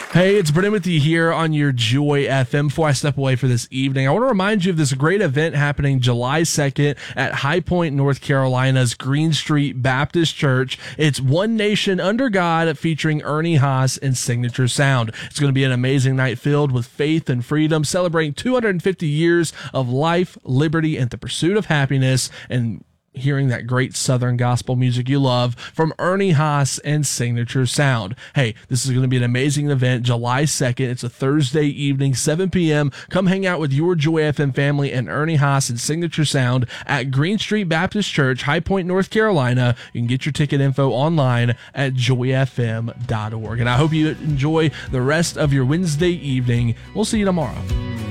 Hey, it's Brennan with you here on your Joy FM. Before I step away for this evening, I want to remind you of this great event happening July 2nd at High Point, North Carolina's Green Street Baptist Church. It's One Nation Under God featuring Ernie Haas and Signature Sound. It's going to be an amazing night filled with faith and freedom, celebrating 250 years of life, liberty, and the pursuit of happiness, and hearing that great Southern gospel music you love from Ernie Haas and Signature Sound. Hey, this is going to be an amazing event, July 2nd. It's a Thursday evening, 7 p.m. Come hang out with your Joy FM family and Ernie Haas and Signature Sound at Green Street Baptist Church, High Point, North Carolina. You can get your ticket info online at joyfm.org. And I hope you enjoy the rest of your Wednesday evening. We'll see you tomorrow.